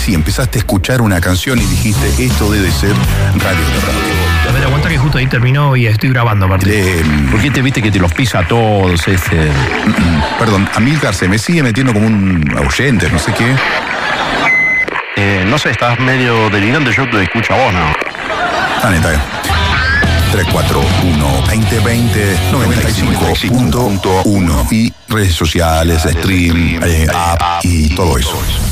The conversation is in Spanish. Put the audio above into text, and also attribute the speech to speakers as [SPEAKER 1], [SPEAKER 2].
[SPEAKER 1] así, empezaste a escuchar una canción y dijiste, esto debe ser Radio de Radio.
[SPEAKER 2] A ver, aguanta que justo ahí terminó y estoy grabando aparte.
[SPEAKER 3] ¿Por qué te viste que te los pisa a todos?
[SPEAKER 1] Perdón, Amílcar se me sigue metiendo como un oyente, no sé qué.
[SPEAKER 3] No sé, estás medio delirante, yo te escucho a vos, ¿no?
[SPEAKER 1] Está bien. 341-2020-95.1 y redes sociales, stream, app y todo eso.